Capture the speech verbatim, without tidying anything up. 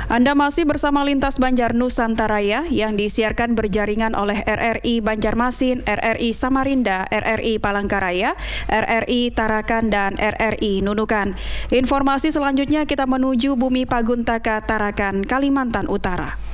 Anda masih bersama Lintas Banjar Nusantaraya yang disiarkan berjaringan oleh R R I Banjarmasin, R R I Samarinda, R R I Palangkaraya, R R I Tarakan, dan R R I Nunukan. Informasi selanjutnya kita menuju Bumi Paguntaka, Tarakan, Kalimantan Utara.